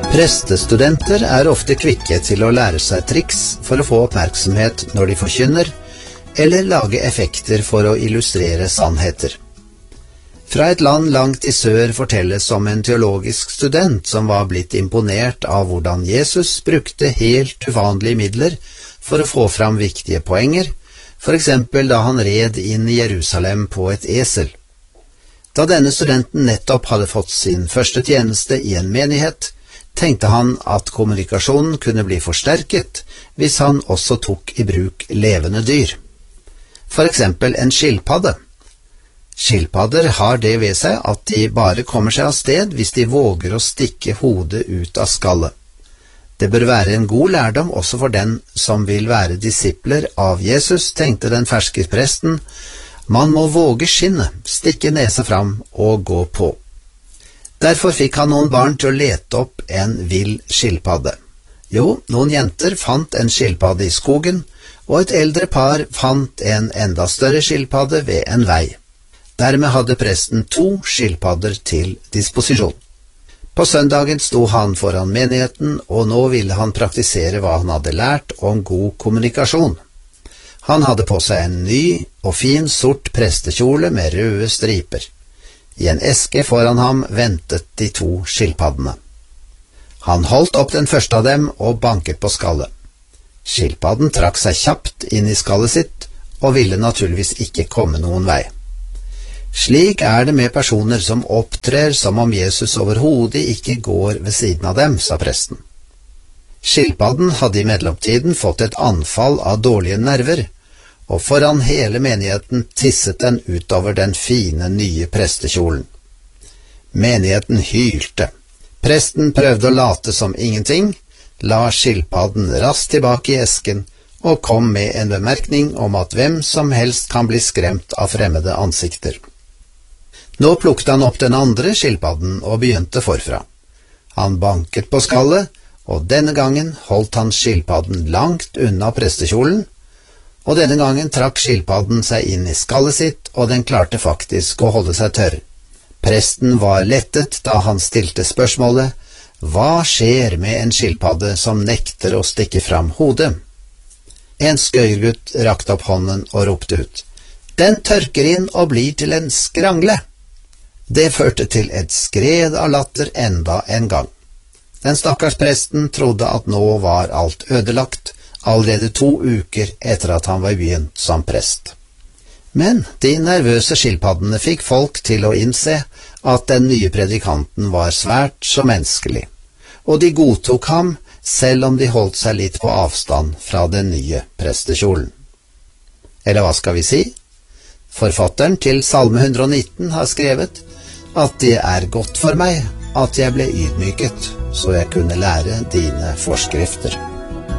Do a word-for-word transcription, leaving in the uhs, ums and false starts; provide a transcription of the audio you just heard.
Prestestudenter er ofte kvikke til å lære seg triks for å få oppmerksomhet når de forkynner, eller lage effekter for å illustrere sannheter. Fra et land langt i sør fortelles om en teologisk student som var blitt imponert av hvordan Jesus brukte helt uvanlige midler for å få fram viktige poenger, for eksempel da han red inn i Jerusalem på et esel. Da denne studenten nettopp hadde fått sin første tjeneste i en menighet, tenkte han at kommunikasjonen kunne bli forsterket hvis han også tok i bruk levende dyr. For eksempel en skilpadde. Skilpadder har det ved seg at de bare kommer seg av sted hvis de våger å stikke hodet ut av skallet. Det bør være en god lærdom også for den som vil være disipler av Jesus, tenkte den ferske presten. Man må våge skinnet, stikke nesa fram og gå på. Derfor fikk han noen barn til å lete opp en vill skilpadde. Jo, noen jenter fant en skilpadde i skogen, og et eldre par fant en enda større skilpadde ved en vei. Dermed hadde presten to skilpadder til disposisjon. På søndagen sto han foran menigheten, og nå ville han praktisere hva han hadde lært om god kommunikasjon. Han hadde på seg en ny og fin sort prestekjole med røde striper. I en eske foran ham ventet de to skilpaddene. Han holdt opp den første av dem og banket på skallet. Skilpadden trakk seg kjapt inn i skallet sitt, og ville naturligvis ikke komme noen vei. Slik er det med personer som opptrer som om Jesus overhodet ikke går ved siden av dem, sa presten. Skilpadden hadde i mellomtiden fått et anfall av dårlige nerver, og foran hele menigheten tisset den utover den fine nye prestekjolen. Menigheten hylte. Presten prøvde å late som ingenting, la skilpadden raskt tilbake i esken og kom med en bemerkning om at hvem som helst kan bli skremt av fremmede ansikter. Nå plukket han opp den andre skilpadden og begynte forfra. Han banket på skallet, og denne gangen holdt han skilpadden langt unna prestekjolen, og denne gangen trakk skilpadden seg inn i skallet sitt, og den klarte faktisk å holde seg tørr. Presten var lettet da han stilte spørsmålet: hva skjer med en skilpadde som nekter å stikke fram hodet? En skøyergutt rakte opp hånden og ropte ut: den tørker inn og blir til en skrangle. Det førte til et skred av latter enda en gang. Den stakkars presten trodde at nå var alt ødelagt, allerede to uker etter at han var begynt som prest. Men de nervøse skilpaddene fikk folk til å innse at den nye predikanten var svært så menneskelig, og de godtok ham selv om de holdt seg litt på avstand fra den nye prestekjolen. Eller hva skal vi si? Forfatteren til Salme ett hundre og nitten har skrevet at det er godt for meg at jeg ble ydmyket, så jeg kunne lære dine forskrifter.